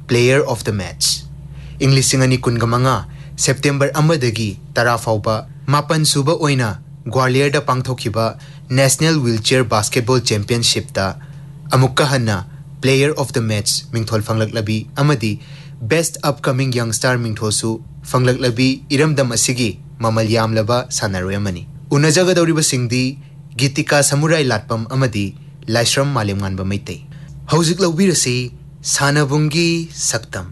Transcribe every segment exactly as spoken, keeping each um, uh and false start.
Player of the Match. English Singani Kungamanga, September Amadagi, Tara Fauba, Mapan Suba Oina, Gwalior da Pangthokiba, National Wheelchair Basketball Championship da, Amukahana, Player of the Match, Mingthol Fanglaglabi, Amadi, Best Upcoming Young Star Mingthosu, Fanglaglabi, Iramdam Asigi, Mamal Yamlaba, Sanaroyamani. Unajagadoriba Singdi, Gitika Samurai Latpam Amadi, Laishram Malimgan Bamaite. Hauzik Lawirasi, Sanabungi Saktam.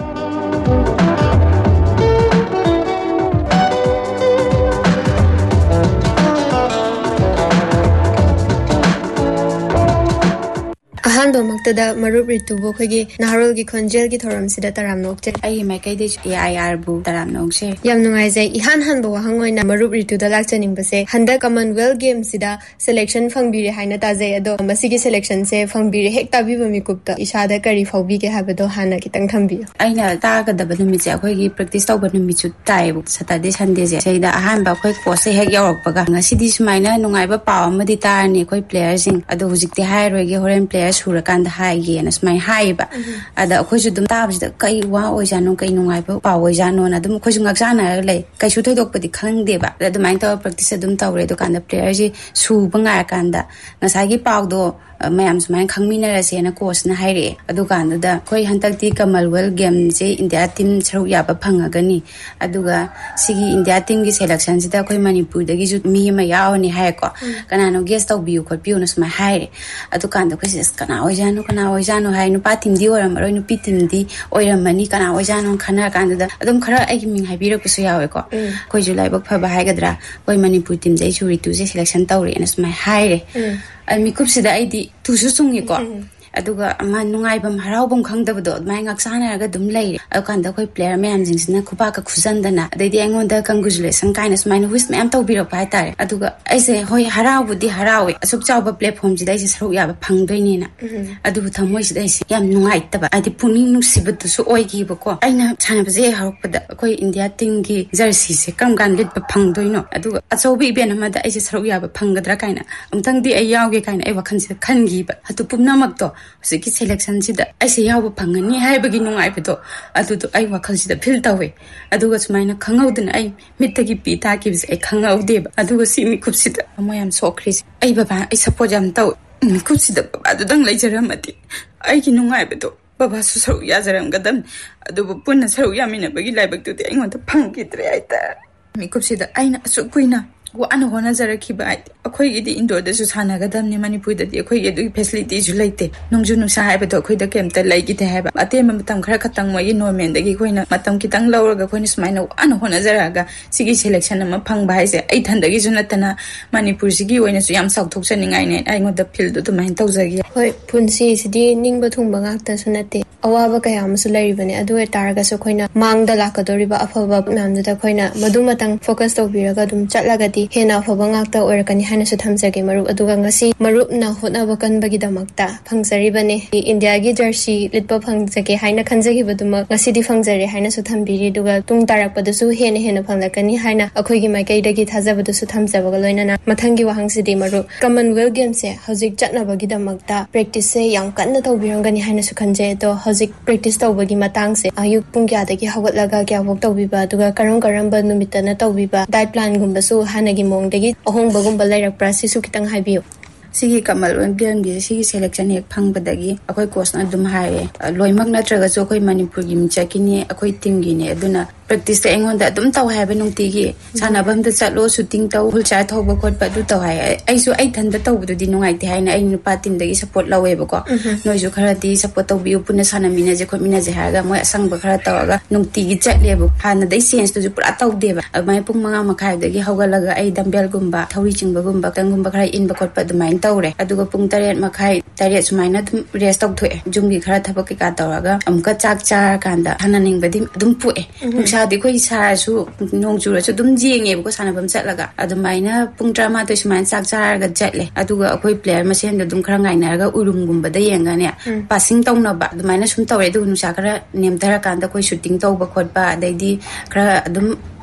Ahando Maktada Marup Ritubo Higi, Naharol gi Konjel gi Thoram Sida Taram Nokte. I make a dish A I R bu Taram Nokse. Yamnungaise, Ihan Hanbo Hangoina Marup Ritu the Lachaning Base, Handa Commonwealth Games Sida, selection from Biri Hainataze Ado, Masigi selection say from Biri Hecta Vivamikupta, Ishada Kari Fobike Habado Hana Kitankambi. I know Taga the Banumizia, Hogi practice over Numichu Taibu, Saturday Sundays, say the Ahamba Quake was a heck Yorpaga. Cities minor, Nungaiba Power, Medita, and Equi players in Adozik the high Regihoran players. Hurakan high and as my high ba ada khoju dum tabs da kai wa ojano kai nungai ba pa ojano na dum khoju ngaksana le kai su thodok padi khang de ba da mai ta practice dum tawre do kan da player ji su banga kan da nasai gi paw do mayam sumai khangmina ra se na course na haire adu kan da khoi hantak ti Commonwealth game je India team chru ya ba phanga gani aduga sigi India team gi selection sida khoi Manipur da gi ju mi ma yaw ni hai ko kana no guest taw biu khot biu na sumai haire adu kan da khoi sis kana ojano kana ojano hai nu patim di oram ro nu pitim di oram mani kana ojano khana kan da adum khara ai mi hai bi ra ku su yawe ko khoi ju lai bak pha ba hai gadra khoi Manipur team je churi tu je selection tawre na sumai haire I mi kup sida idi tu su sungi ko aduga ama nungai bam harau bam khang da do mai ngak sana ga dum lei a kan da khoi player me am jing sina khupa ka khujan da na dai di angon da congratulation kind of smile whis me am to biro pai tare aduga ai se hoi harau budi harau asuk chaw ba platform ji dai se saru ya ba phang doi ni na adubu thamoi si dai se yam nungai ta ba adi puning nu si ba tu su oi gi ba ko ai na chana ba je haruk pa da khoi India team gi jersey se kam gan lit ba phang doi no aduga achaw bi ben ma da ai se saru ya ba phang ga dra kaina amtang di ai yaw ge kaina ai wakhan se khan gi ba atu pumna mak to Siki selection sida I say yaw pangani hai bagi nungai pito adu to ai wakhal sida feel tawe aduga sumaina khangau din ai mittagi pita ki bis ai khangau de aduga si mi kup sida amoyam so kris ai baba ai support jam taw mi kup sida adu dang lai jaramati ai ki nungai pito baba su saru ya jaram gadam adu punna saru ya mina bagi lai bag tu de ai ngonta phang ki tre ai ta mi kup sida ai na su kuina wa ana hona zaraki ba akhoi gi di indoor da su sana gadam ni Manipur da di akhoi gi du facility ju laite nongju nu sa hai ba to akhoi da kem ta lai gi te hai ba ate ma matam khara khatang mo yi normal da gi khoina matam kitang lawra khoina smaina ana hona zaraga sigi selection ma phang ba hai se ai than da gi ju natana Manipur sigi oina su yam sauk thok chaningai ne ai ngo da field du main tau jagi hoi punsi sidi ningba thungba ngak ta sunate awaba kaya amsu lai bane adu etaraga su khoina mangda lakadoriba afaba namda da khoina madu matang focus to biraga dum chatlaga di hena afaba ngak ta oirakani hana su thamjage maru aduga ngasi maru na hotna bakan bagi damakta phangsari bane India gi jersey litpa phangjage haina khanjagi baduma ngasi di phangjare haina su thambiri duga tung tarak padasu hena hena phanglakani haina akhoi gi maikai dagi thajabadu su thamjabaga loinana mathangi wahang sidi maru Commonwealth Games se hojik chatna bagi damakta practice se yam kanna tawbirangani haina su khanje to hojik practice tawbagi matang se ayuk pung kya dagi hawatlaga kya wok tawbiba duga karam karam ba numitana tawbiba diet plan gumba su hanagi mong dagi ohong bagum balairak prasi su kitang haibiyo Sigi Commonwealth Game gi sigi selection hek phang badagi akoi coach na dum haye loimak na traga jo koi Manipur gi michakini akoi team gi ne aduna practice te engon da dum taw hai ba nung ti gi sana bam da chatlo shooting taw hul cha thaw ba khot ba du taw hai ai su ai than da taw bu di nungai ti hai na ai nu pa team da gi support lawe ba ko noi ju khara ti support taw bi upuna sana mina je khot mina je ha ga moi asang ba khara taw ga nung ti gi chat le bu hana dai sense tu ju pura taw de ba mai pung manga makhai da gi hawgalaga ai dumbbell gumba thauri chingba gumba tang gumba khara in ba khot pa du mai tawre aduga pung taret makhai taret sumaina dum rest taw thoe jumgi khara thaba ki ka tawraga amka chak char kanda hananing badi dum pu e sa di khoi sa su nong jura su dum jenge ko sana bam chatlaga adumaina pung drama to sumain chak char ga jatle aduga khoi player masen da dum khara ngai na ga urum gumba da yenga ne passing taw na ba adumaina sum tawre du nu sa khara nem tara kanda khoi shooting taw ba khot ba dai di khara dum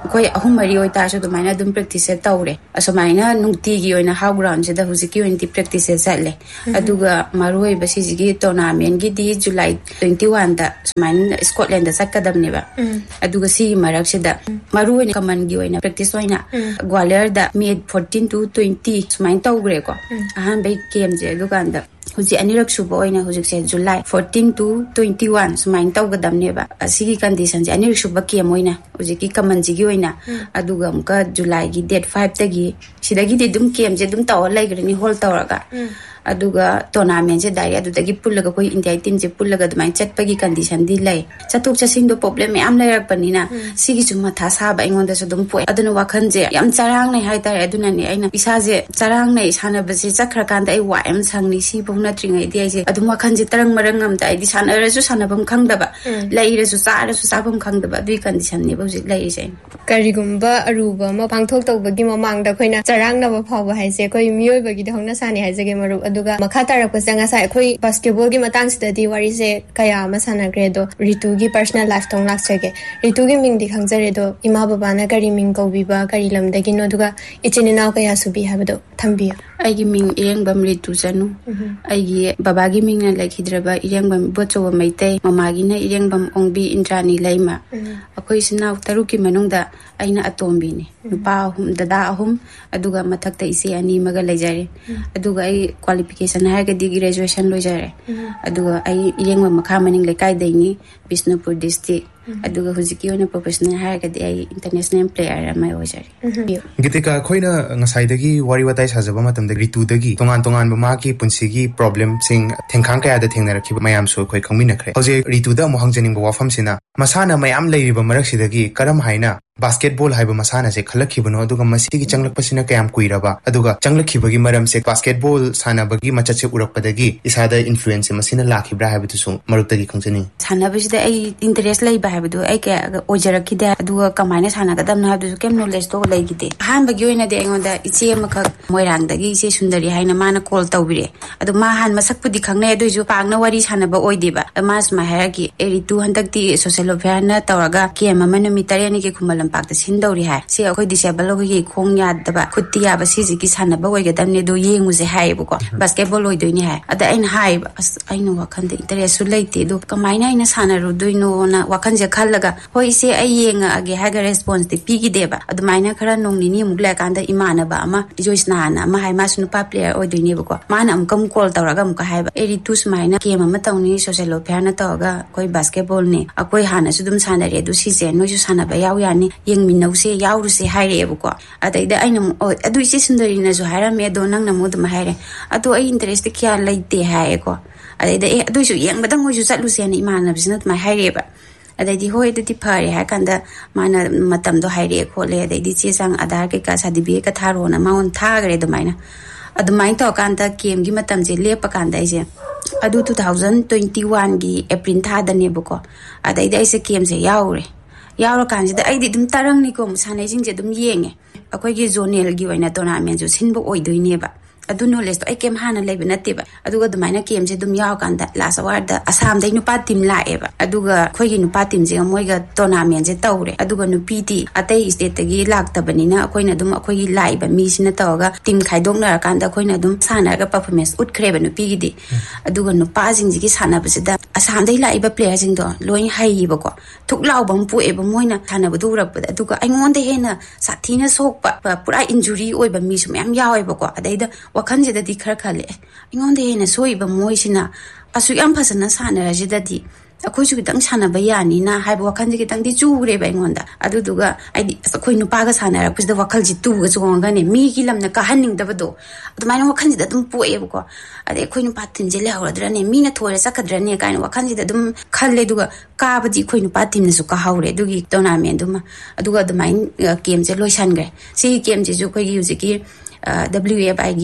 ꯑꯩꯈꯣꯏ ꯑꯍꯨꯝ ꯃꯔꯤ ꯑꯣꯏꯇꯥꯔꯁꯨ ꯑꯗꯨꯃꯥꯏꯅ ꯑꯗꯨꯝ ꯄ꯭ꯔꯦꯛꯇꯤꯁꯁꯦ ꯇꯧꯔꯦ ꯑꯁꯨꯃꯥꯏꯅ ꯅꯨꯡꯇꯤꯒꯤ ꯑꯣꯏꯅ ꯍꯥꯎ ꯒ꯭ꯔꯥꯎꯟꯁꯤꯗ ꯍꯧꯖꯤꯛꯀꯤ ꯑꯣꯏꯅꯗꯤ ꯄ꯭ꯔꯦꯛꯇꯤꯁꯁꯦ ꯆꯠꯂꯦ ꯑꯗꯨꯒ ꯃꯔꯨꯑꯣꯏꯕ ꯁꯤꯁꯤꯒꯤ ꯇꯣꯔꯅꯥꯃꯦꯟꯒꯤꯗꯤ ꯖꯨꯂꯥꯏ ꯇ꯭ꯋꯦꯟꯇꯤ ꯋꯥꯟꯗ ꯁꯨꯃꯥꯏꯅ ꯁ꯭ꯀꯣꯠꯂꯦꯟꯗ ꯆꯠꯀꯗꯕꯅꯦꯕ ꯑꯗꯨꯒ ꯁꯤꯒꯤ ꯃꯔꯛꯁꯤꯗ ꯃꯔꯨꯑꯣꯏꯅ ꯀꯃꯟꯒꯤ ꯑꯣꯏꯅ ꯄ꯭ꯔꯦꯛꯇꯤꯁ ꯑꯣꯏꯅ ꯒ꯭ꯋꯥꯂꯤꯌꯔꯗ ꯃꯦ ꯐꯣꯔꯇꯤꯟ ꯇꯨ ꯇ꯭ꯋꯦꯟꯇꯤ ꯁꯨꯃꯥꯏꯅ ꯇꯧꯈ꯭ꯔꯦꯀꯣ ꯑꯍꯥꯟꯕꯩ ꯀꯦꯝꯁꯦ ꯑꯗꯨꯀꯥꯟꯗ ꯍꯧꯖꯤꯛ ꯑꯅꯤꯔꯛ ꯁꯨꯕ ꯑꯣꯏꯅ ꯍꯧꯖꯤꯛꯁꯦ July fourteen two twenty one ꯁꯨꯃꯥꯏꯅ ꯇꯧꯒꯗꯕꯅꯦꯕ ꯑꯁꯤꯒꯤ ꯀꯟꯗꯤꯁꯟꯁꯦ ꯑꯅꯤꯔꯛ ꯁꯨꯕ ꯀꯦꯝ ꯑꯣꯏꯅ ꯍꯧꯖꯤꯛꯀꯤ ꯀꯃꯟꯁꯤꯒꯤ ꯑꯣꯏꯅ ꯑꯗꯨꯒ ꯑꯃꯨꯛꯀ ꯖꯨꯂꯥꯏꯒꯤ ꯗꯦꯠ ꯐꯥꯏꯚꯇꯒꯤ ꯁꯤꯗꯒꯤꯗꯤ ꯑꯗꯨꯝ ꯀꯦꯝꯁꯦ ꯑꯗꯨꯝ ꯇꯧꯔ ꯂꯩꯈ꯭ꯔꯅꯤ ꯍꯣꯜ ꯇꯧꯔꯒ ꯑꯗꯨꯒ ꯇꯣꯔꯅꯥꯃꯦꯟꯁꯦ ꯗꯥꯏꯔꯦꯛ ꯑꯗꯨꯗꯒꯤ ꯄꯨꯜꯂꯒ ꯑꯩꯈꯣꯏ ꯏꯟꯗꯤꯌꯥ ꯇꯤꯝꯁꯦ ꯄꯨꯜꯂꯒ ꯑꯗꯨꯃꯥꯏꯅ ꯆꯠꯄꯒꯤ ꯀꯟꯗꯤꯁꯟꯗꯤ ꯂꯩ ꯆꯠꯊꯣꯛ ꯆꯠꯁꯤꯟꯗꯣ ꯄ꯭ꯔꯣꯕ꯭ꯂꯦꯝ ꯃꯌꯥꯝ ꯂꯩꯔꯛꯄꯅꯤꯅ ꯁꯤꯒꯤꯁꯨ ꯃꯊꯥ ꯁꯥꯕ ꯑꯩꯉꯣꯟꯗꯁꯨ ꯑꯗꯨꯝ ꯄꯣꯛꯑꯦ ꯑꯗꯨꯅ ꯋꯥꯈꯜꯁꯦ ꯌꯥꯝ ꯆꯔꯥꯡꯅꯩ ꯍꯥꯏꯇꯥꯔꯦ ꯑꯗꯨꯅꯅꯦ ꯑꯩꯅ ꯏꯁꯥꯁꯦ ꯆꯔꯥꯡꯅꯩ ꯁꯥꯟꯅꯕꯁꯦ ꯆꯠꯈ꯭ꯔꯀꯥꯟꯗ ꯑꯩ ꯋꯥꯏ ꯑꯃ ꯁꯪꯅꯤ ꯁꯤꯐꯧ ꯅꯠꯇ꯭ꯔꯤꯉꯩꯗꯤ ꯑꯩꯁꯦ ꯑꯗꯨꯝ ꯋꯥꯈꯜꯁꯦ ꯇꯔꯪ ꯃꯔꯪ ꯑꯝꯇ ꯑꯩꯗꯤ ꯁꯥꯟꯅꯔꯁꯨ ꯁꯥꯟꯅꯐꯝ ꯈꯪꯗꯕ ꯂꯩꯔꯁꯨ ꯆꯥꯔꯁꯨ ꯆꯥꯐꯝ ꯈꯪꯗꯕ ꯑꯗꯨꯒꯤ ꯀꯟꯗꯤꯁꯟꯅꯦꯕ ꯍꯧꯖꯤꯛ ꯂꯩꯔꯤꯁꯦ ꯀꯔꯤꯒꯨꯝꯕ ꯑꯔꯨꯕ ꯑꯃ ꯄꯥꯡꯊꯣꯛꯇꯧꯕꯒꯤ ꯃꯃꯥꯡꯗ ꯑꯩꯈꯣꯏꯅ ꯆꯔꯥꯡꯅꯕ ꯐꯥꯎꯕ ꯍꯥꯏꯁꯦ ꯑꯩꯈꯣꯏ ꯃꯤꯑꯣꯏꯕꯒꯤꯗꯤ ꯍꯧꯅꯁꯥꯅꯤ ꯍꯥꯏꯖꯒꯦ ꯃꯔꯨꯞ ꯑꯗꯨꯒ ꯃꯈꯥ ꯇꯥꯔꯛꯄꯁꯦ ꯉꯁꯥꯏ ꯑꯩꯈꯣꯏ ꯕꯥꯁꯀꯦꯠꯕꯣꯜꯒꯤ ꯃꯇꯥꯡꯁꯤꯗꯗꯤ ꯋꯥꯔꯤꯁꯦ ꯀꯌꯥ ꯑꯃ ꯁꯥꯟꯅꯈ꯭ꯔꯦ ꯑꯗꯣ ꯔꯤꯇꯨꯒꯤ ꯄꯔꯁꯅꯦꯜ ꯂꯥꯏꯐꯇ ꯂꯥꯛꯆꯒꯦ ꯔꯤꯇꯨꯒꯤ ꯃꯤꯡꯗꯤ ꯈꯪꯖꯔꯦ ꯑꯗꯣ ꯏꯃꯥ ꯕꯕꯥꯅ ꯀꯔꯤ ꯃꯤꯡ ꯀꯧꯕꯤꯕ ꯀꯔꯤ ꯂꯝꯗꯒꯤꯅꯣ ꯑꯗꯨꯒ ꯏꯆꯤꯟ ꯏꯅꯥꯎ ꯀꯌꯥ ꯁꯨꯕꯤ ꯍꯥꯏꯕꯗꯣ ꯊꯝꯕꯤꯌꯨ ꯑꯩꯒꯤ ꯃꯤꯡ ꯏꯔꯦꯡꯕꯝ ꯔꯤꯇꯨ ꯆꯅꯨ ꯑꯩꯒꯤ ꯕꯕꯥꯒꯤ ꯃꯤꯡꯅ ꯂꯩꯈꯤꯗ꯭ꯔꯕ ꯏꯔꯦꯡꯕꯝ ꯏꯕꯣꯆꯧꯕ ꯃꯩꯇꯩ ꯃꯃꯥꯒꯤꯅ ꯏꯔꯦꯡꯕꯝ ꯑꯣꯡꯕꯤ ꯏꯟꯗ꯭ꯔꯥꯅꯤ ꯂꯩꯃ ꯑꯩꯈꯣꯏ ꯏꯆꯤꯟ ꯏꯅꯥꯎ ꯇꯔꯨꯛꯀꯤ ꯃꯅꯨꯡꯗ ꯑꯩꯅ ꯑꯇꯣꯝꯕꯤꯅꯤ ꯅꯨꯄꯥ ꯑꯍꯨꯝ ꯗꯗꯥ ꯑꯍꯨꯝ ꯑꯗꯨꯒ ꯃꯊꯛꯇ ꯏꯆꯦ ꯑꯅꯤ ꯑꯃꯒ ꯂꯩꯖꯔꯦ ꯑꯗꯨꯒ ꯑꯩ ꯀ꯭ꯋꯥꯂꯤꯐꯤꯀꯦꯁꯟ ꯍꯥꯏꯔꯒꯗꯤ ꯒ꯭ꯔꯦꯖꯨꯑꯦꯁꯟ ꯂꯣꯏꯖꯔꯦ ꯑꯗꯨꯒ ꯑꯩ ꯏꯔꯦꯡꯕꯝ ꯃꯈꯥ ꯃꯅꯤꯡ ꯂꯩꯀꯥꯏꯗꯩꯅꯤ ꯕꯤꯁꯅꯨꯄꯨꯔ ꯗꯤꯁꯇ꯭ꯔꯤꯛ ꯑꯗꯨꯒ ꯍꯧꯖꯤꯛꯀꯤ ꯑꯣꯏꯅ ꯄ꯭ꯔꯣꯐꯦꯁꯅꯦꯜ ꯍꯥꯏꯔꯒꯗꯤ ꯑꯩ ꯏꯟꯇꯔꯅꯦꯁꯅꯦꯜ ꯄ꯭ꯂꯦꯌꯔ ꯑꯃ ꯑꯣꯏꯖꯔꯦ ꯒꯤꯇꯤꯀꯥ ꯑꯩꯈꯣꯏꯅ ꯉꯁꯥꯏꯗꯒꯤ ꯋꯥꯔꯤ ꯋꯥꯇꯥꯏ ꯁꯥꯖꯕ ꯃꯇꯝꯗ ꯔꯤꯇꯨꯗꯒꯤ ꯇꯣꯉꯥꯟ ꯇꯣꯉꯥꯟꯕ ꯃꯥꯒꯤ ꯄꯨꯟꯁꯤꯒꯤ ꯄ꯭ꯔꯣꯕ꯭ꯂꯦꯝꯁꯤꯡ ꯊꯦꯡꯈꯥꯡ ꯀꯌꯥꯗ ꯊꯦꯡꯅꯔꯛꯈꯤꯕ ꯃꯌꯥꯝꯁꯨ ꯑꯩꯈꯣꯏ ꯈꯪꯃꯤꯟꯅꯈ꯭ꯔꯦ ꯍꯧꯖꯤꯛ ꯔꯤꯇꯨꯗ ꯑꯃꯨꯛ ꯍꯪꯖꯅꯤꯡꯕ ꯋꯥꯐꯝꯁꯤꯅ ꯃꯁꯥꯅ ꯃꯌꯥꯝ ꯂꯩꯔꯤꯕ ꯃꯔꯛꯁꯤꯗꯒꯤ ꯀꯔꯝ ꯍꯥꯏꯅ ꯕꯥꯁꯀꯦꯠꯕꯣꯜ ꯍꯥꯏꯕ ꯃꯁꯥꯟꯅꯁꯦ ꯈꯜꯂꯛꯈꯤꯕꯅꯣ ꯑꯗꯨꯒ ꯃꯁꯤꯒꯤ ꯆꯪꯂꯛꯄꯁꯤꯅ ꯀꯌꯥꯝ ꯀꯨꯏꯔꯕ ꯑꯗꯨꯒ ꯆꯪꯂꯛꯈꯤꯕꯒꯤ ꯃꯔꯝꯁꯦ ꯕꯥꯁꯀꯦꯠꯕꯣꯜ ꯁꯥꯟꯅꯕꯒꯤ ꯃꯆꯠꯁꯦ ꯎꯔꯛꯄꯗꯒꯤ ꯏꯁꯥꯗ ꯏꯟꯐ꯭ꯂꯨꯌꯦꯟꯁ ꯃꯁꯤꯅ ꯂꯥꯛꯈꯤꯕ꯭ꯔꯥ ꯍꯥꯏꯕꯗꯨꯁꯨ ꯃꯔꯨꯞꯇꯒꯤ ꯈꯪꯖꯅꯤꯡꯉꯤ ꯁꯥꯟꯅꯕꯁꯤꯗ ꯑꯩ ꯏꯟꯇꯔꯦꯁ ꯂꯩꯕ ꯍꯥꯏꯕꯗꯨ ꯑꯩ ꯀꯌꯥ ꯑꯣꯏꯖꯔꯛꯈꯤꯗꯦ ꯑꯗꯨꯒ ꯀꯃꯥꯏꯅ ꯁꯥꯟꯅꯒꯗꯕꯅꯣ ꯍꯥꯏꯕꯗꯨꯁꯨ ꯀꯩꯝ ꯅꯣꯂꯦꯖꯇꯣ ꯂꯩꯈꯤꯗꯦ ꯑꯍꯥꯟꯕꯒꯤ ꯑꯣꯏꯅꯗꯤ ꯑꯩꯉꯣꯟꯗ ꯏꯆꯦ ꯑꯃꯈꯛ ꯃꯣꯏꯔꯥꯡꯗꯒꯤ ꯏꯆꯦ ꯁꯨꯟꯗꯔꯤ ꯍꯥꯏꯅ ꯃꯥꯅ ꯀꯣꯜ ꯇꯧꯕꯤꯔꯛꯑꯦ ꯑꯗꯣ ꯃꯥ ꯍꯥꯟꯅ ꯃꯁꯛꯄꯨꯗꯤ ꯈꯪꯅꯩ ꯑꯗꯨꯏꯁꯨ ꯄꯥꯛꯅ ꯋꯥꯔꯤ ꯁꯥꯟꯅꯕ ꯑꯣꯏꯗꯦꯕ ꯃꯥ ꯁꯨꯃꯥꯏꯅ ꯍꯥꯏꯔꯛꯈꯤ ꯑꯦ ꯔꯤꯇꯨ ꯍꯟꯗꯛꯇꯤ ꯁꯣꯁꯤꯌꯦꯜ ꯋꯦꯜꯐꯤꯌꯔꯅ ꯇꯧꯔꯒ ꯀꯦꯝ ꯑꯃ ꯅꯨꯃꯤꯠ ꯇꯔꯦꯠꯅꯤꯒꯤ ꯈꯨꯃꯟ ꯂꯝꯄꯥꯛꯇ ꯁꯤꯟꯗꯧꯔꯤ ꯍꯥꯏ ꯁꯤ ꯑꯩꯈꯣꯏ ꯗꯤꯁꯦꯕꯜ ꯑꯩꯈꯣꯏꯒꯤ ꯈꯣꯡ ꯌꯥꯗꯕ ꯈꯨꯠꯇꯤ ꯌꯥꯕ ꯁꯤꯁꯤꯒꯤ ꯁꯥꯟꯅꯕ ꯑꯣꯏꯒꯗꯕꯅꯤ ꯑꯗꯣ ꯌꯦꯡꯉꯨꯁꯦ ꯍꯥꯏꯌꯦꯕꯀꯣ ꯕꯥꯁꯀꯦꯠꯕꯣꯜ ꯑꯣꯏꯗꯣꯏꯅꯤ ꯍꯥꯏ ꯑꯗ ꯑꯩꯅ ꯍꯥꯏꯌꯦꯕ ꯑꯁ ꯑꯩꯅ ꯋꯥꯈꯟꯗ ꯏꯟꯇꯔꯦꯁꯁꯨ ꯂꯩꯇꯦ ꯑꯗꯣ ꯀꯃꯥꯏꯅ ꯑꯩꯅ ꯁꯥꯟꯅꯔꯨꯗꯣꯏꯅꯣꯅ ꯋꯥꯈꯟꯁꯦ ꯈꯜꯂꯒ ꯍꯣꯏ ꯏꯆꯦ ꯑꯩ ꯌꯦꯡꯉꯛꯑꯒꯦ ꯍꯥꯏꯔꯒ ꯔꯦꯁꯄꯣꯟꯁꯇꯤ ꯄꯤꯈꯤꯗꯦꯕ ꯑꯗꯨꯃꯥꯏꯅ ꯈꯔ ꯅꯣꯡ ꯅꯤꯅꯤꯃꯨꯛ ꯂꯩꯔꯀꯥꯟꯗ ꯏꯃꯥꯟꯅꯕ ꯑꯃ ꯖꯣꯏꯁꯅꯥꯅ ꯑꯃ ꯍꯥꯏ ꯃꯥꯁꯨ ꯅꯨꯄꯥ ꯄ꯭ꯂꯦꯌꯔ ꯑꯣꯏꯗꯣꯏꯅꯦꯕꯀꯣ ꯃꯥꯅ ꯑꯃꯨꯛꯀ ꯑꯃꯨꯛ ꯀꯣꯜ ꯇꯧꯔꯒ ꯑꯃꯨꯛꯀ ꯍꯥꯏꯕ ꯑꯦ ꯔꯤꯇꯨ ꯁꯨꯃꯥꯏꯅ ꯀꯦꯝ ꯑꯃ ꯇꯧꯅꯤ ꯁꯣꯁꯤꯌꯦꯜ ꯋꯦꯜꯐꯤꯌꯔꯅ ꯇꯧꯔꯒ ꯑꯩꯈꯣꯏ ꯕꯥꯁꯀꯦꯠꯕꯣꯜꯅꯤ ꯑꯩꯈꯣꯏ ꯍꯥꯟꯅꯁꯨ ꯑꯗꯨꯝ ꯁꯥꯟꯅꯔꯦ ꯑꯗꯨ ꯁꯤꯁꯦ ꯅꯣꯏꯁꯨ ꯁꯥꯟꯅꯕ ꯌꯥꯎ ꯌꯥꯅꯤ ꯌꯦꯡꯃꯤꯟꯅꯧꯁꯦ ꯌꯥꯎꯔꯨꯁꯦ ꯍꯥꯏꯔꯛꯑꯦꯕꯀꯣ ꯑꯗꯩꯗ ꯑꯩꯅ ꯑꯃꯨꯛ ꯍꯣꯏ ꯑꯗꯨ ꯏꯆꯦ ꯁꯨꯟꯗꯔꯤꯅꯁꯨ ꯍꯥꯏꯔꯝꯃꯦ ꯑꯗꯣ ꯅꯪꯅ ꯑꯃꯨꯛ ꯑꯗꯨꯝ ꯍꯥꯏꯔꯦ ꯑꯗꯣ ꯑꯩ ꯏꯟꯇꯔꯦꯁꯇꯤ ꯀꯌꯥ ꯂꯩꯇꯦ ꯍꯥꯏꯌꯦꯀꯣ ꯑꯗꯩꯗ ꯑꯦ ꯑꯗꯨꯏꯁꯨ ꯌꯦꯡꯕꯗꯪ ꯃꯣꯏꯁꯨ ꯆꯠꯂꯨꯁꯦꯅ ꯏꯃꯥꯟꯅꯕꯁꯤꯅ ꯑꯗꯨꯃꯥꯏꯅ ꯍꯥꯏꯔꯛꯑꯦꯕ ꯑꯗꯩꯗꯤ ꯍꯣꯏ ꯑꯗꯨꯗꯤ ꯐꯔꯦ ꯍꯥꯏ ꯀꯥꯟꯗ ꯃꯥꯅ ꯃꯇꯝꯗꯣ ꯍꯥꯏꯔꯛꯑꯦ ꯈꯣꯠꯂꯦ ꯑꯗꯩꯗꯤ ꯆꯦ ꯆꯥꯡ ꯑꯙꯥꯔ ꯀꯩꯀꯥ ꯁꯥꯔꯇꯤꯐꯤꯀꯦꯠꯀ ꯊꯥꯔꯣꯅ ꯃꯉꯣꯟꯗ ꯊꯥꯈ꯭ꯔꯦ ꯑꯗꯨꯃꯥꯏꯅ ꯑꯗꯨꯃꯥꯏꯅ ꯇꯧꯔꯀꯥꯟꯗ ꯀꯦꯝꯒꯤ ꯃꯇꯝꯁꯦ ꯂꯦꯞꯄ ꯀꯥꯟꯗ ꯑꯩꯁꯦ ꯑꯗꯨ ꯇꯨ ꯊꯥꯎꯖꯟ ꯇ꯭ꯋꯦꯟꯇꯤ ꯋꯥꯟꯒꯤ ꯑꯦꯄ꯭ꯔꯤꯜ ꯊꯥꯗꯅꯦꯕꯀꯣ ꯑꯗꯩꯗꯤ ꯑꯩꯁꯦ ꯀꯦꯝꯁꯦ ꯌꯥꯎꯔꯦ ꯌꯥꯎꯔꯀꯥꯟꯁꯤꯗ ꯑꯩꯗꯤ ꯑꯗꯨꯝ ꯇꯔꯪꯅꯤꯀꯣ ꯁꯥꯟꯅꯩꯁꯤꯡꯁꯦ ꯑꯗꯨꯝ ꯌꯦꯡꯉꯦ ꯑꯩꯈꯣꯏꯒꯤ ꯖꯣꯅꯦꯜꯒꯤ ꯑꯣꯏꯅ ꯇꯣꯔꯅꯥꯃꯦꯟꯁꯨ ꯁꯤꯟꯕ ꯑꯣꯏꯗꯣꯏꯅꯦꯕ ꯑꯗꯨ ꯅꯣꯂꯦꯖꯇꯣ ꯑꯩ ꯀꯦꯝ ꯍꯥꯟꯅ ꯂꯩꯕ ꯅꯠꯇꯦꯕ ꯑꯗꯨꯒ ꯑꯗꯨꯃꯥꯏꯅ ꯀꯦꯝꯁꯦ ꯑꯗꯨꯝ ꯌꯥꯎꯔꯀꯥꯟꯗ ꯂꯥꯁ ꯑꯋꯥꯔꯗ ꯑꯁꯥꯝꯗꯩ ꯅꯨꯄꯥ ꯇꯤꯝ ꯂꯥꯛꯑꯦꯕ ꯑꯗꯨꯒ ꯑꯩꯈꯣꯏꯒꯤ ꯅꯨꯄꯥ ꯇꯤꯝꯁꯤꯒ ꯃꯣꯏꯒ ꯇꯣꯔꯅꯥꯃꯦꯟꯁꯦ ꯇꯧꯔꯦ ꯑꯗꯨꯒ ꯅꯨꯄꯤꯗꯤ ꯑꯇꯩ ꯏꯁꯇꯦꯠꯇꯒꯤ ꯂꯥꯛꯇꯕꯅꯤꯅ ꯑꯩꯈꯣꯏꯅ ꯑꯗꯨꯝ ꯑꯩꯈꯣꯏꯒꯤ ꯂꯥꯛꯏꯕ ꯃꯤꯁꯤꯅ ꯇꯧꯔꯒ ꯇꯤꯝ ꯈꯥꯏꯗꯣꯛꯅꯔꯀꯥꯟꯗ ꯑꯩꯈꯣꯏꯅ ꯑꯗꯨꯝ ꯁꯥꯟꯅꯔꯒ ꯄꯔꯐꯣꯔꯃꯦꯟꯁ ꯎꯠꯈ꯭ꯔꯦꯕ ꯅꯨꯄꯤꯒꯤꯗꯤ ꯑꯗꯨꯒ ꯅꯨꯄꯥꯁꯤꯡꯁꯤꯒꯤ ꯁꯥꯟꯅꯕꯁꯤꯗ ꯑꯁꯥꯝꯗꯩ ꯂꯥꯛꯏꯕ ꯄ꯭ꯂꯦꯌꯔꯁꯤꯡꯗꯣ ꯂꯣꯏ ꯍꯩꯌꯦꯕꯀꯣ ꯊꯨꯛ ꯂꯥꯎꯕ ꯑꯃ ꯄꯣꯛꯑꯦꯕ ꯃꯣꯏꯅ ꯁꯥꯟꯅꯕꯗꯨ ꯎꯔꯛꯄꯗ ꯑꯗꯨꯒ ꯑꯩꯉꯣꯟꯗ ꯍꯦꯟꯅ ꯁꯥꯊꯤꯅ ꯁꯣꯛꯄ ꯄꯨꯔꯥ ꯏꯟꯖꯨꯔꯤ ꯑꯣꯏꯕ ꯃꯤꯁꯨ ꯃꯌꯥꯝ ꯌꯥꯎꯋꯦꯕꯀꯣ ꯑꯗꯩꯗ ꯋꯥꯈꯜꯁꯤꯗꯗꯤ ꯈꯔ ꯈꯜꯂꯦ ꯑꯩꯉꯣꯟꯗ ꯍꯦꯟꯅ ꯁꯣꯛꯏꯕ ꯃꯣꯏꯁꯤꯅ ꯑꯁꯨꯛ ꯌꯥꯝ ꯐꯖꯅ ꯁꯥꯟꯅꯔꯁꯤꯗꯗꯤ ꯑꯩꯈꯣꯏꯁꯨ ꯈꯤꯇꯪ ꯁꯥꯟꯅꯕ ꯌꯥꯅꯤꯅ ꯍꯥꯏꯕ ꯋꯥꯈꯜꯁꯦ ꯈꯤꯇꯪꯗꯤ ꯆꯨꯔꯦꯕ ꯑꯩꯉꯣꯟꯗ ꯑꯗꯨꯗꯨꯒ ꯍꯥꯏꯗꯤ ꯑꯩꯈꯣꯏ ꯅꯨꯄꯥꯒ ꯁꯥꯟꯅꯔꯛꯄꯁꯤꯗ ꯋꯥꯈꯜꯁꯤ ꯇꯨꯒ ꯆꯣꯡꯉꯒꯅꯦ ꯃꯤꯒꯤ ꯂꯝꯅ ꯀꯥꯍꯟꯅꯤꯡꯗꯕꯗꯣ ꯑꯗꯨꯃꯥꯏꯅ ꯋꯥꯈꯜꯁꯤꯗ ꯑꯗꯨꯝ ꯄꯣꯛꯑꯦꯕꯀꯣ ꯑꯗꯩ ꯑꯩꯈꯣꯏ ꯅꯨꯄꯥ ꯇꯤꯝꯁꯦ ꯂꯩꯍꯧꯔꯗ꯭ꯔꯅꯦ ꯃꯤꯅ ꯊꯣꯏꯔ ꯆꯠꯀꯗ꯭ꯔꯅꯦ ꯀꯥꯏꯅ ꯋꯥꯈꯜꯁꯤꯗ ꯑꯗꯨꯝ ꯈꯜꯂꯦ ꯑꯗꯨꯒ ꯀꯥꯕꯗꯤ ꯑꯩꯈꯣꯏ ꯅꯨꯄꯥ ꯇꯤꯝꯅꯁꯨ ꯀꯥꯍꯧꯔꯦ ꯑꯗꯨꯒꯤ ꯇꯣꯔꯅꯥꯃꯦꯟꯗꯨꯃ ꯑꯗꯨꯒ ꯑꯗꯨꯃꯥꯏꯅ ꯀꯦꯝꯁꯦ ꯂꯣꯏꯁꯟꯈ꯭ꯔꯦ ꯁꯤꯒꯤ ꯀꯦꯝꯁꯤꯁꯨ ꯑꯩꯈꯣꯏꯒꯤ ꯍꯧꯖꯤꯛꯀꯤ ꯗꯕ꯭ꯂꯤꯎ ꯑꯦꯐ ꯑꯥꯏꯒꯤ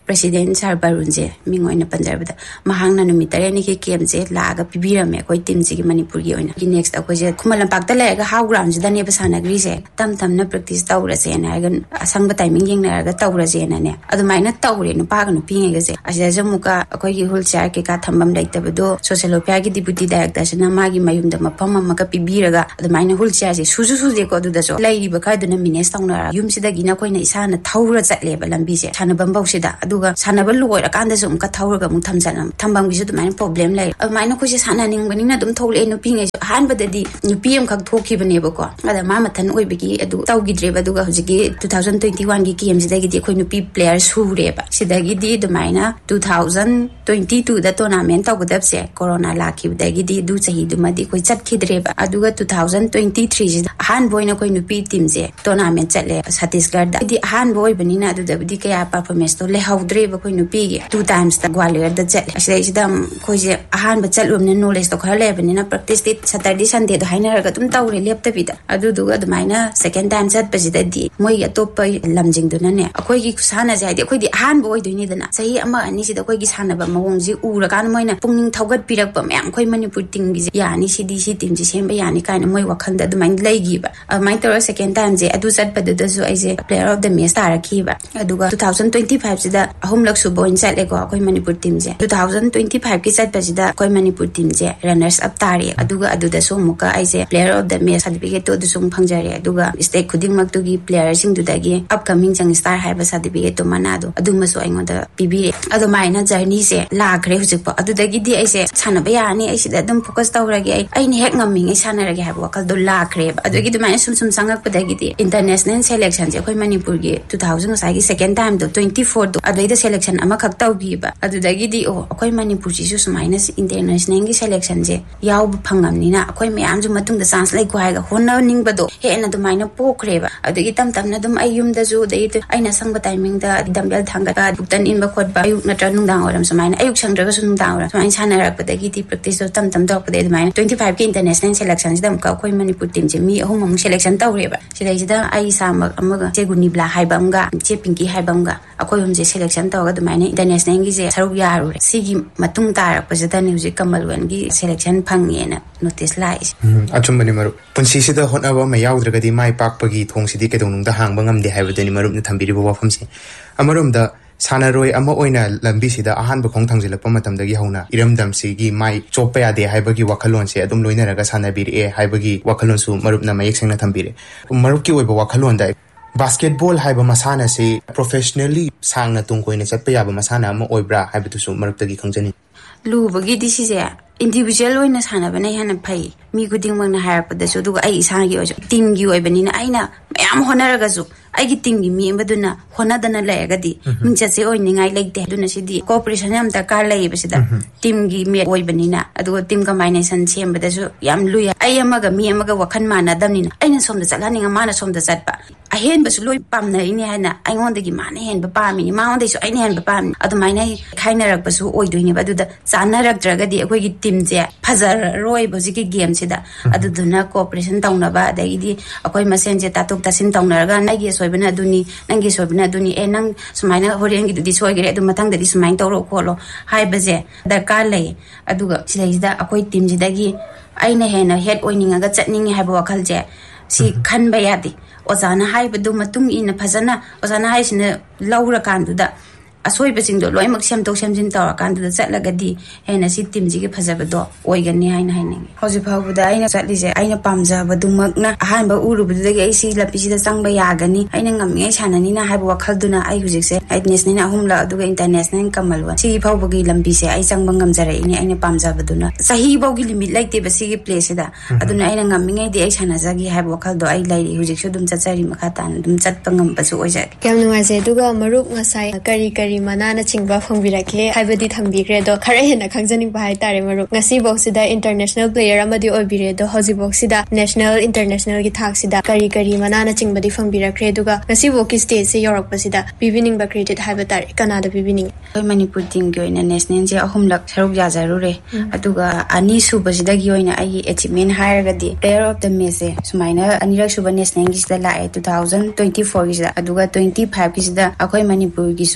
president sir barunje mingoina panjarbada mahangna numi tareni ki kemje laga pibirame koi team ji manipur gi oina next akoi je khumalam pakta lega how ground ji dane basana gri je tam tam na practice tawra je na ga asangba timing yeng na ga tawra je na ne adumaina tawre nu pa ga nu pinge ga je asida jamuka akoi gi hul chair ke ka thambam laitabado social welfare gi deputy director sana magi mayum da mapam maka pibiraga adumaina hul chair je suju suje ko du da so lai ba ka du na mines tawna yum sida gi na koi na isana thawra chatle ba lambi je sana bambau sida aduga sana ba luoi ra kan da zum ka thawra ga mu thamjanam thambam gi su dumaina problem lai adumaina ko je sana ning bani na dum thole nu pinge han ba da di nu pm khak thoki bane ba ko ada ma mathan oi bigi adu taw gi dre ba duga hojigi twenty twenty-one gi game sida gi di khoi nu pi player su re ba sida gi di dumaina twenty twenty-two da tournament taw gudap se corona la ki da gi di du chahi du ma di khoi chat khidre ba aduga twenty twenty-three ji han boina koi nu pi team je tournament chatle Chhattisgarh da di han boy bani na adu da di kaya performance to le haudre ba koi nu pi gi two times da Gwalior da chatle asida sida khoi je han ba chalum ne knowledge to khar le bani na practice ti Saturday Sunday do haina ra ga tum taw re lep ta bi da adu duga dumaina second time chat ba ji da di moi ya top pa lamjing du na ne akoi gi sana ja di akoi di han boy du ni da na sahi ama ani si da koi gi sana ba mawong ji u ra kan moi na pungning thaugat pirak ba myam khoi manipur ting gi ya ni si di si tim ji sem ba ya ni kan moi wakhal da dumain lai gi ba mai tor second time je adu chat pa du da so ai je player of the match tar ki ba aduga twenty twenty-five ji da ahum lak su boin chat le ko akoi manipur team je twenty twenty-five ki chat pa ji da akoi manipur team je runners up tari aduga adu da so muka ai je player of the match certificate to du sum phangjare aduga state khuding mak tu gi player sing du da gi upcoming jang star hai ba certificate to manado adu ma so ai ngoda pibire adu mai na journey se la khre hujik pa adu da gi di ai se chana ba ya ni ai sida dum focus taw ra gi ai ai ni hek ngam mi sana ra gi ha wakal do la khre ba adu gi du mai sum sum sangak pa da gi di international selection je khoi manipur gi two thousand sai gi second time do twenty-four do adu da selection ama khak taw gi ba adu da gi di o khoi manipur ji su sumai na international gi selection je yaw phangam ni na khoi mayam ju matung da chance lai ko hai ga honna ning ba do he na du mai na po khre ba adu gi tam tam na dum ai yum da ju dai ai na sang ba timing da dumbbell thanga ba buktan in ba khot ba ayuk na tra nung dang oram sumai na ayuk sang dra ga sun dang oram sumai sana rak pa da gi ti practice do tam tam do pa de mai twenty-five ki international selection dam ka khoi manipur team je mi ahum am selection taw re ba sidai sida ai sa ma amaga che guni bla hai bam ga che pinki hai bam ga akhoi hum je selection taw ga du mai na international gi je saruk ya ru re si gi matung ta rak pa jada ni ji kamal wan gi selection phang ye na notice lai achum bani maru punsi sida hona ba ma yaw dra ga di mai pak pa gi thong sidi ke dong nung da hang ba ngam de hai ba de ni maru na thambiri ba wafam se amarum da sanaroi ama oina lambi sida ahan ba khong thangjilak pa matam dagi hauna iramdam si gi mai choppa ya de haibagi wakhalon se adum loina raga sanabiri e haibagi wakhalon su marup na mayek sengna thambire marup ki oiba wakhalon da basketball haiba masana se professionally sangna tung koina chatpa ya ba masana ama oibra haibatu su marup dagi khangjani lu bagi disi je individual oina sana bana hana phai mi guding mang na hair pa da su du ai isa gi ojo team gi oi bani na aina mayam honaraga su ai gi team gi mi baduna hona dana la ga di min cha se oi ningai like de duna si di cooperation am ta kar lai ba sida team gi mi oi bani na adu team combination sem ba da su yam lu ya ai ama ga mi ama ga wakhan ma na dam ni na aina som da chala ni ma na som da chat pa a hen ba su loi pam na ini hana ai ngon da gi ma na hen ba pa mi ma ngon da su ai ni hen ba pam adu mai na khaina rak ba su oi doi ni ba du da chana rak dra ga di akoi gi team je phazar roi ba ji gi game sida adu duna cooperation tauna ba da gi di akoi masen je tatuk tasin tauna ga na gi soibna duni nangi soibna duni e nang sumaina horen gi di soi gere adu matang da di sumain tawro kholo hai ba je da ka lai adu ga silai da akoi team ji da gi aina hena head oininga ga chatningi hai ba wakal je si khan ba ya di ozana hai ba du matung ina phazana ozana hai sina laura kan du da asoi ba sing do loi mak sem to sem jin taw kan da chat la ga di hena si team ji gi phaza ba do oi ga ni hai na hai ni hoji phau bu da aina chat li je aina pamja ba du mak na ahan ba uru bu da gi ai si la pi si da sang ba ya ga ni aina ngam ngai sana ni na hai ba wakhal du na ai hujik se ai national na hum la du ga international kamal wa si phau bu gi lambi se ai chang ba ngam jara ni aina pamja ba du na sahi ba gi limit like te ba si gi place da adu na aina ngam ngai di ai sana ja gi hai ba wakhal do ai lai hujik su dum chat chari makha tan dum chat pa ngam ba su oi ja kam nuwa je du ga marup ngasai kari kari manana chingba phongbirake haibadi thambigre do khare hena khangjani ba hai tare maru ngasi box sida international player amadi obire do hoji box sida national international gi thak sida kari kari manana chingbadi phongbirakre duga ngasi box stage se yorak pasida bibining ba credit haiba tare kanada bibining oi manipur team gi oina national je ahum lak saruk ja jarure aduga ani suba sida gi oina ai achievement higher di player of the match sumaina anirak suba national gi sida la twenty twenty-four gi sida aduga twenty-five gi sida akoi manipur gi su oina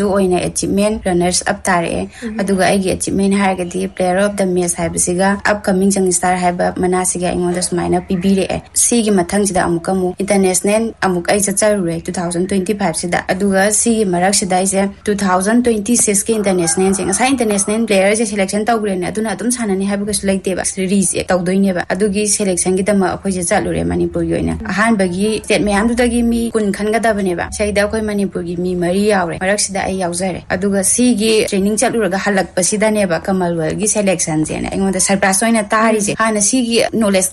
achievement runners up tare aduga aigi achievement haigadi player of the match haibasiga upcoming youngstar haiba manasiga ingonda sumaina pibire sigi mathang sida amuka mu international amuk ai chacharure twenty twenty-five sida aduga sigi marak sida ise twenty twenty-six ke international jeng sa international player je selection tawgre ne aduna adum sanani haiba su laite ba series e tawdoine ba adugi selection gi dama akhoi je chalure manipur gi oina ahan bagi state mayam du dagi mi kun khanga da bane ba saida akhoi manipur gi mi mari yaure marak sida ai yaujare aduga sigi training chaluraga halak pasida ne ba kamalwal gi selection je ne ingoda surprise oina tari je hana sigi knowledge